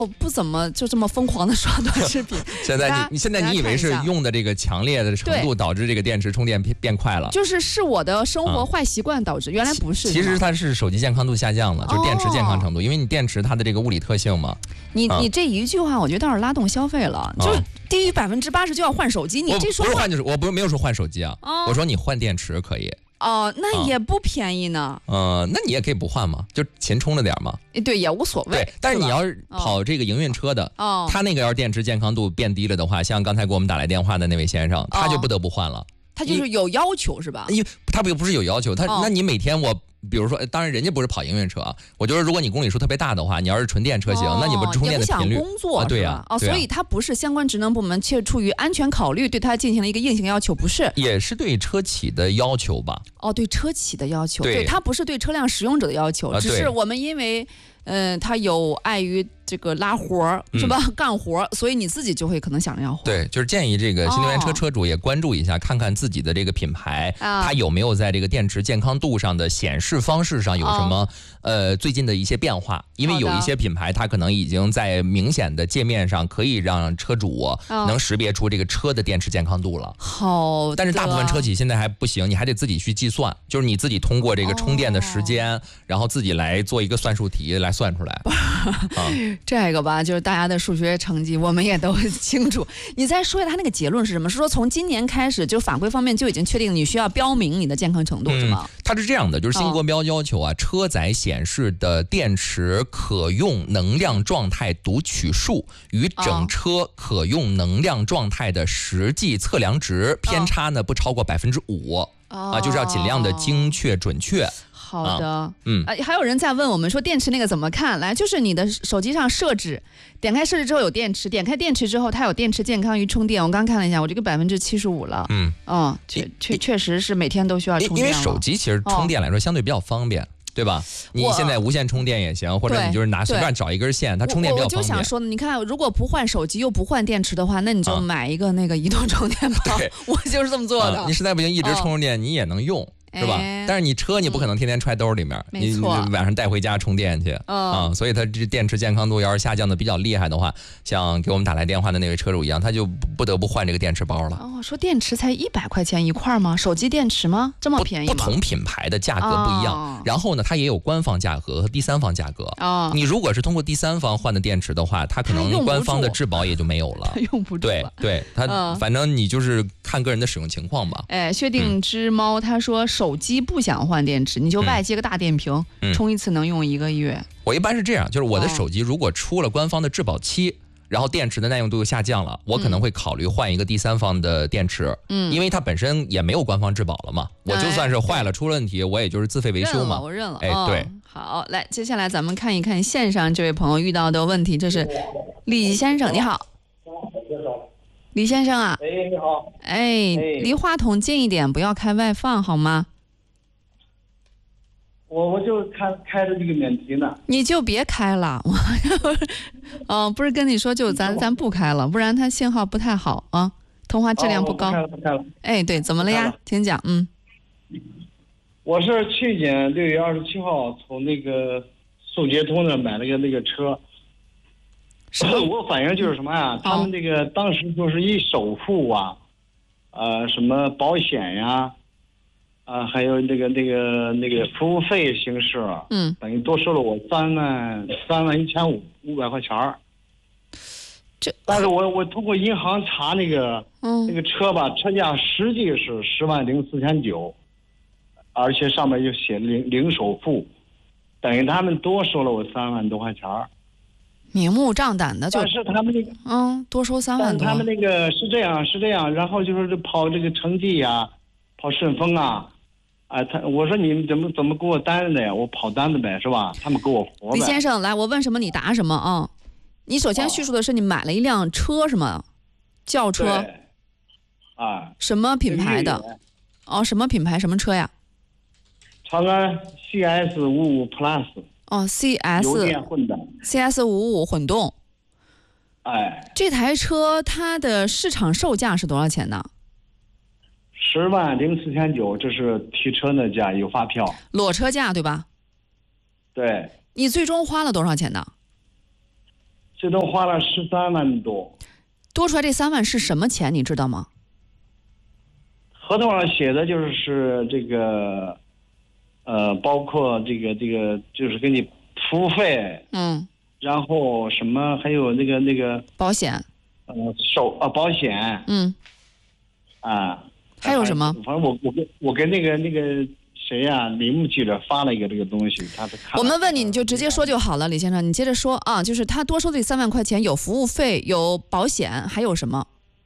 我不怎么就这么疯狂的刷短视频。 现在你以为是用的这个强烈的程度导致这个电池充电变快了？ 是我的生活坏习惯导致，原来不是。 其实它是手机健康度下降了，就是电池健康程度，因为你电池它的这个物理特性嘛。 你这一句话，我觉得倒是拉动消费了，就是低于80%就要换手机。你这说不是换就是我不是没有说换手机啊，我说你换电池可以。 哦，那也不便宜呢。 那你也可以不换嘛，就勤充着点嘛。 对，也无所谓。 对，但是你要是跑这个营运车的，他那个要是电池健康度变低了的话，像刚才给我们打来电话的那位先生，他就不得不换了。 他就是有要求是吧？ 因为他不是有要求，那你每天比如说，当然人家不是跑营运车，我觉得如果你公里数特别大的话，你要是纯电车型，那你不充电的频率工作对呀。 所以它不是相关职能部门却出于安全考虑对它进行了一个硬性要求，不是？ 也是对车企的要求吧？ 对车企的要求，对它不是对车辆使用者的要求，只是我们因为它有碍于这个拉活是吧？干活，所以你自己就会可能想着要换。 对，就是建议这个新能源车车主也关注一下，看看自己的这个品牌，它有没有在这个电池健康度上的显示方式上有什么最近的一些变化。因为有一些品牌它可能已经在明显的界面上可以让车主能识别出这个车的电池健康度了。 好， 但是大部分车企现在还不行，你还得自己去计算，就是你自己通过这个充电的时间，然后自己来做一个算术题来算出来。 这个吧，就是大家的数学成绩我们也都清楚。你再说一下他那个结论是什么？是说从今年开始，就法规方面就已经确定你需要标明你的健康程度是吗？ 它是这样的，就是新国标要求车载显示的电池可用能量状态读取数与整车可用能量状态的实际测量值偏差呢不超过5%。就是要尽量的精确准确。 好的，还有人在问我们说电池那个怎么看？来，就是你的手机上设置，点开设置之后有电池，点开电池之后它有电池健康与充电。我刚看了一下，我这个75%了。确实是每天都需要充电。 因为手机其实充电来说相对比较方便。对吧？你现在无线充电也行，或者你就是随便找一根线，它充电比较方便。 我就想说，你看，如果不换手机又不换电池的话，那你就买一个那个移动充电宝。我就是这么做的。 你实在不行，一直充着电，你也能用。是吧？但是你车你不可能天天揣兜里面，你晚上带回家充电去所以它这电池健康度要是下降的比较厉害的话，像给我们打来电话的那位车主一样，他就不得不换这个电池包了。 说电池才100块钱一块吗？手机电池吗？这么便宜吗？ 不同品牌的价格不一样，然后呢，它也有官方价格和第三方价格。你如果是通过第三方换的电池的话，它可能官方的质保也就没有了， 用不住了。 对，它反正你就是看个人的使用情况吧。 薛定之猫他说手机不想换电池，你就外接个大电瓶，充一次能用1个月。 我一般是这样，就是我的手机如果出了官方的质保期，然后电池的耐用度下降了，我可能会考虑换一个第三方的电池，因为它本身也没有官方质保了嘛。我就算是坏了出了问题，我也就是自费维修嘛。 我认了。 对。 好，来，接下来咱们看一看线上这位朋友遇到的问题，这是李先生，你好。李先生啊， 你好， 离话筒近一点，不要开外放好吗？ 我就开着这个免提呢。 你就别开了，不是跟你说就咱不开了，不然它信号不太好啊，通话质量不高。 不开了。 对，怎么了呀？请讲。 我是去年6月27号从那个速捷通那买了个那个车。我反映就是什么呀？他们这个当时就是以首付什么保险呀，还有那个服务费形式，等于多收了我31500块钱。但是我通过银行查那个车吧，车价实际是10.49万，而且上面就写零首付，等于他们多收了我3万多块钱。 明目张胆的就， 但是他们那个多收3万多。 他们那个是这样，然后就是跑这个城际跑顺丰我说你们怎么给我单子的呀？我跑单子呗，是吧？他们给我活呗。 李先生，来，我问什么你答什么啊？你首先叙述的是你买了一辆车是吗？轿车。什么品牌的？什么品牌？什么车呀？ 长安 CS55 Plus。 CS 混的 CS55 混动。这台车它的市场售价是多少钱呢 ？10.49万，这是提车的价，有发票。 裸车价对吧？ 对。 你最终花了多少钱呢最终花了13万多。 多出来这3万是什么钱，你知道吗？ 合同上写的就是这个，包括这个就是给你服务费，然后什么还有那个保险， 保险， 还有什么？ 反正我跟那个谁呀，李木记者发了一个这个东西，他是看。 我们问你，你就直接说就好了，李先生，你接着说啊。就是他多收的3万块钱，有服务费，有保险，还有什么？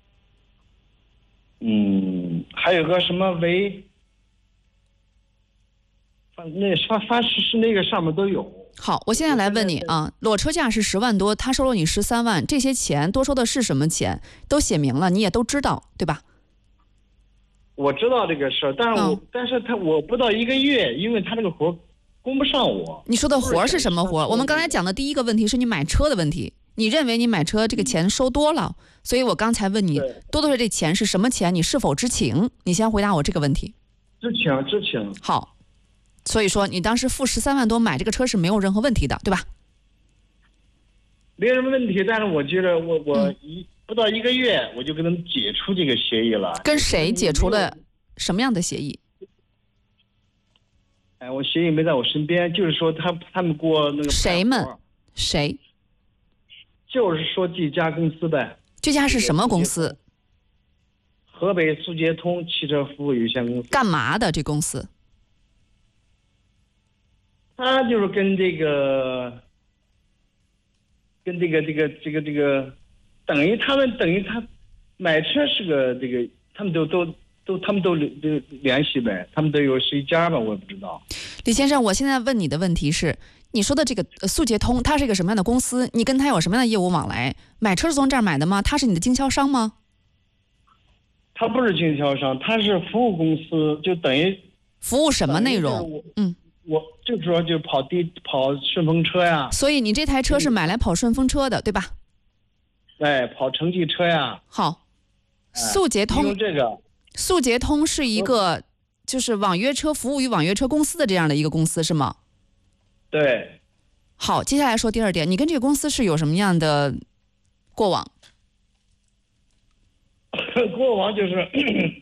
还有个什么发是那个上面都有。 好，我现在来问你啊，裸车价是10万多，他收了你13万，这些钱多收的是什么钱？都写明了，你也都知道，对吧？ 我知道这个事儿，但是我不到1个月，因为他这个活供不上我。 你说的活是什么活？我们刚才讲的第一个问题是你买车的问题，你认为你买车这个钱收多了，所以我刚才问你多的这钱是什么钱，你是否知情？你先回答我这个问题。 知情。 好，所以说你当时付13万多买这个车是没有任何问题的，对吧？ 没什么问题，但是我觉得我不到1个月，我就跟他们解除这个协议了。 跟谁解除了什么样的协议？ 我协议没在我身边，就是说他们给我那个谁？ 就是说这家公司呗。 这家是什么公司？ 河北速捷通汽车服务有限公司。 干嘛的这公司？ 他就是跟这个，等于他买车是个这个，他们都联系呗，他们都有谁家吧，我也不知道。 李先生，我现在问你的问题是，你说的这个速捷通，它是一个什么样的公司？你跟他有什么样的业务往来？买车是从这儿买的吗？他是你的经销商吗？ 他不是经销商，他是服务公司，就等于服务什么内容？ 我就说就跑顺风车呀。 所以你这台车是买来跑顺风车的，对吧？ 跑城际车呀。 好，速捷通用这个。 速捷通是一个就是网约车服务于网约车公司的这样的一个公司是吗？ 对。 好，接下来说第二点，你跟这个公司是有什么样的过往？ 过往就是，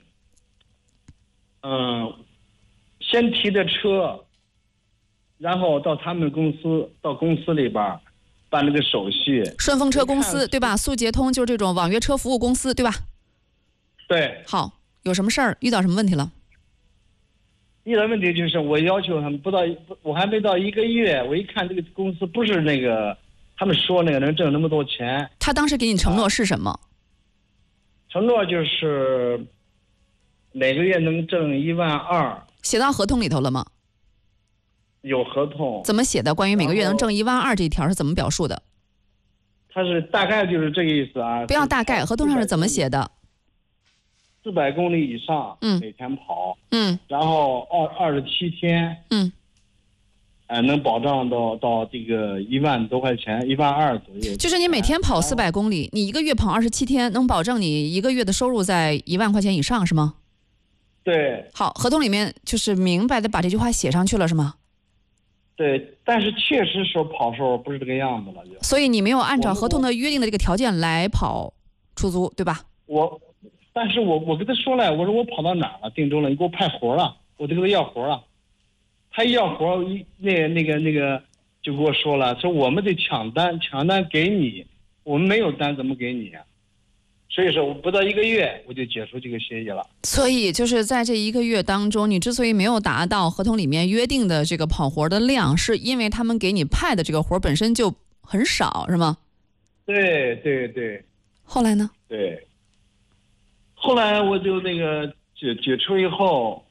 先提的车，然后到他们公司里边办了个手续。 顺风车公司对吧？速捷通就是这种网约车服务公司对吧？ 对。 好，有什么事儿？遇到什么问题了？ 遇到问题就是我要求他们我还没到1个月，我一看这个公司不是那个他们说那个能挣那么多钱。 他当时给你承诺是什么？ 承诺就是每个月能挣1万2。 写到合同里头了吗？ 有合同。 怎么写的？关于每个月能挣1万2这一条是怎么表述的？ 他是大概就是这个意思啊。 不要大概，合同上是怎么写的 ？400公里以上，每天跑，然后27天，能保障到这个1万多块钱，1万2左右。 就是你每天跑400公里，你1个月跑27天，能保证你1个月的收入在1万块钱以上，是吗？ 对。 好，合同里面就是明白的把这句话写上去了，是吗？ 对，但是确实说跑时候不是这个样子了，就。 所以你没有按照合同的约定的这个条件来跑出租，对吧？ 但是我跟他说了，我说我跑到哪儿了，定州了，你给我派活了，我就跟他要活了。他一要活，那个就跟我说了，说我们得抢单给你，我们没有单怎么给你啊？所以说我不到1个月我就解除这个协议了。 所以就是在这1个月当中，你之所以没有达到合同里面约定的这个跑活的量，是因为他们给你派的这个活本身就很少，是吗？ 对。 后来呢？ 对。后来我就那个解除以后，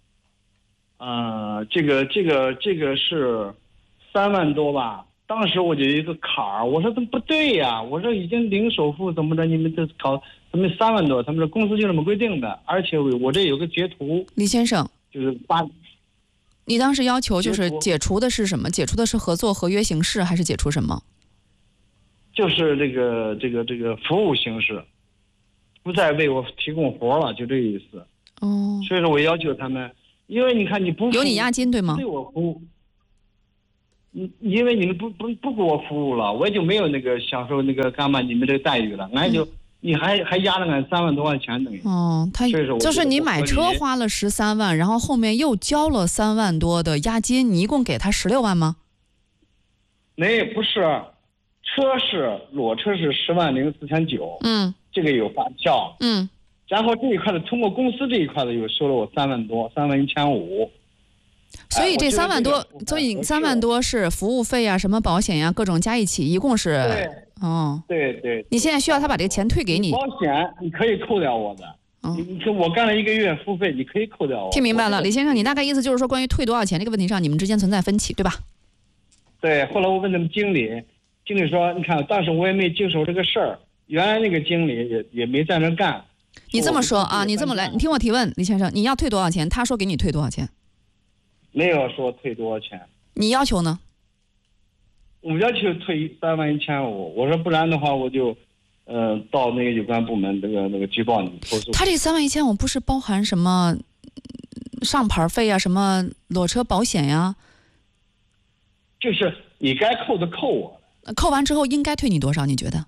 这个是3万多吧。当时我就有一个坎儿，我说怎么不对呀？我说已经零首付怎么的？你们这搞他们3万多，他们说公司就这么规定的，而且我这有个截图。 李先生， 就是你当时要求就是解除的是什么？解除的是合作合约形式，还是解除什么？ 就是这个服务形式，不再为我提供活了，就这意思。所以说我要求他们，因为你看你不有你押金对吗？ 对我服务。 因为你们不给我服务了，我也就没有那个享受那个干嘛你们这个待遇了，俺就。你还压了俺3万多块钱等于。 他就是你买车花了13万，然后后面又交了3万多的押金，你一共给他16万吗？ 那不是，裸车是10.0449万，这个有发票，然后这一块的通过公司这一块的又收了我3万多，3.15万。 所以这3万多，所以3万多是服务费啊，什么保险呀，各种加一起，一共是。 对。 你现在需要他把这个钱退给你。 保险你可以扣掉我的。你说我干了1个月付费，你可以扣掉我。 听明白了，李先生，你大概意思就是说，关于退多少钱这个问题上，你们之间存在分歧，对吧？ 对。后来我问他们经理说，你看当时我也没经手这个事儿，原来那个经理也没在那干。 你这么说啊，你这么来，你听我提问，李先生，你要退多少钱？他说给你退多少钱？ 没有说退多少钱。 你要求呢？ 我要求退3.15万，我说不然的话我就，到那个有关部门那个举报你投诉。 他这3.15万不是包含什么上牌费啊，什么裸车保险呀？ 就是你该扣的扣我。 扣完之后应该退你多少？你觉得？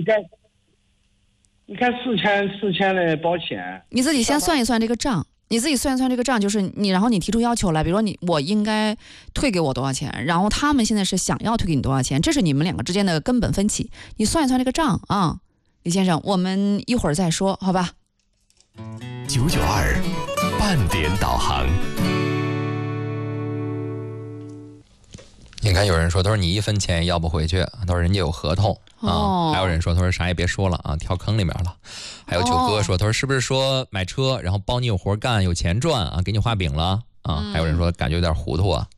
你看4000的保险。 你自己先算一算这个账。就是你，然后你提出要求来，比如说我应该退给我多少钱，然后他们现在是想要退给你多少钱，这是你们2个之间的根本分歧。你算一算这个账啊，李先生，我们一会儿再说，好吧 ？992半点导航。 你看有人说，他说你1分钱也要不回去，他说人家有合同啊。还有人说，他说啥也别说了啊，跳坑里面了。还有九哥说，他说是不是说买车然后包你有活干有钱赚啊，给你画饼了啊？还有人说感觉有点糊涂啊。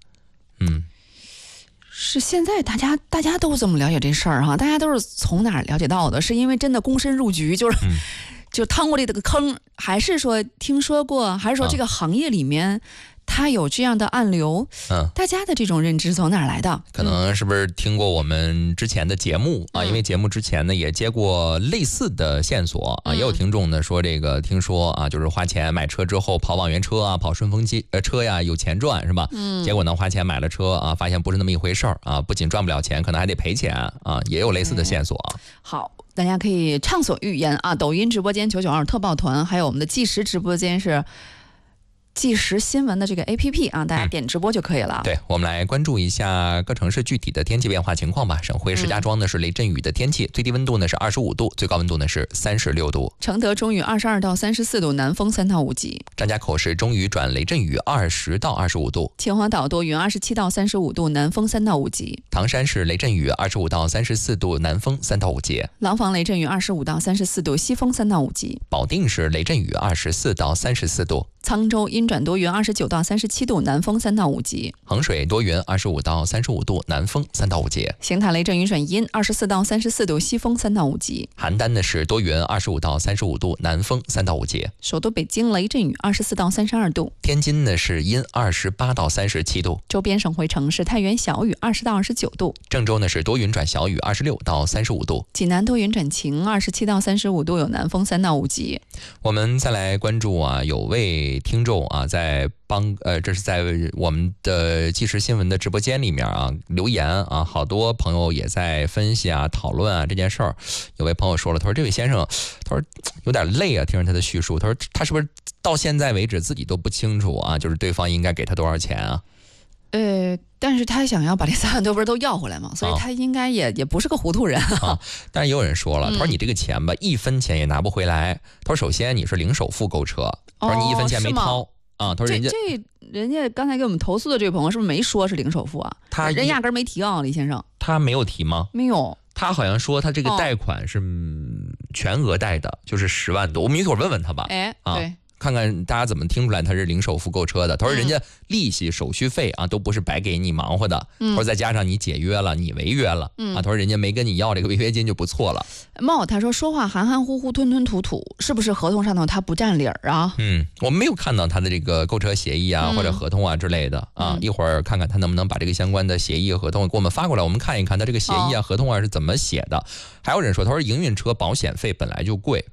是现在大家都这么了解这事儿哈？大家都是从哪儿了解到的？是因为真的躬身入局，就趟过这个坑，还是说听说过，还是说这个行业里面他有这样的暗流？大家的这种认知从哪儿来的？ 可能是不是听过我们之前的节目啊？因为节目之前呢也接过类似的线索啊，也有听众呢说这个听说啊，就是花钱买车之后跑网约车啊，跑顺风车呀，有钱赚是吧？结果呢花钱买了车啊，发现不是那么一回事儿啊，不仅赚不了钱，可能还得赔钱啊，也有类似的线索。 好，大家可以畅所欲言啊！抖音直播间992特报团，还有我们的即时直播间是即时新闻的这个 APP 啊，大家点直播就可以了。 对，我们来关注一下各城市具体的天气变化情况吧。省会石家庄呢是雷阵雨的天气，最低温度呢是25度，最高温度呢是36度。 承德中雨22到34度，南风3到5级。 张家口是中雨转雷阵雨20到25度。 秦皇岛多云27到35度，南风3到5级。 唐山是雷阵雨25到34度，南风3到5级。 廊坊雷阵雨25到34度，西风3到5级。 保定是雷阵雨24到34度。 沧州阴转多云29到37度，南风3到5级。 衡水多云25到35度，南风3到5级。 邢台雷阵雨转阴24到34度，西风3到5级。 邯郸呢是多云25到35度，南风3到5级。 首都北京雷阵雨24到32度。 天津呢是阴28到37度。 周边省会城市太原小雨20到29度。 郑州呢是多云转小雨26到35度。 济南多云转晴27到35度，有南风3到5级。 我们再来关注啊，有位听众啊在这是在我们的即时新闻的直播间里面啊留言啊，好多朋友也在分析啊讨论啊这件事儿。有位朋友说了，他说这位先生，他说有点累啊，听着他的叙述，他说他是不是到现在为止自己都不清楚啊，就是对方应该给他多少钱啊？ 但是他想要把这3万多不是都要回来吗？所以他应该也不是个糊涂人啊。 但是也有人说了，他说你这个钱吧，1分钱也拿不回来。他说首先你是零首付购车，他说你1分钱没掏啊。他说人家刚才给我们投诉的这位朋友是不是没说是零首付啊？人压根没提啊，李先生。 他没有提吗？ 没有。 他好像说他这个贷款是全额贷的，就是10万多。我们一会儿问问他吧。对。看看大家怎么听出来他是零首付购车的。他说人家利息手续费啊都不是白给你忙活的。他说再加上你解约了，你违约了啊，他说人家没跟你要这个违约金就不错了。 他说说话含含糊糊吞吞吐吐，是不是合同上头他不占理儿啊？ 我们没有看到他的这个购车协议啊或者合同啊之类的啊，一会儿看看他能不能把这个相关的协议合同给我们发过来，我们看一看他这个协议啊合同啊是怎么写的。还有人说，他说营运车保险费本来就贵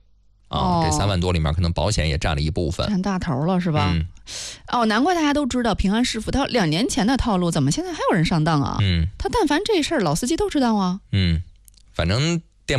啊，这3万多里面可能保险也占了一部分， 占大头了是吧？难怪大家都知道平安师傅他2年前的套路，怎么现在还有人上当啊？他但凡这事儿老司机都知道啊。 反正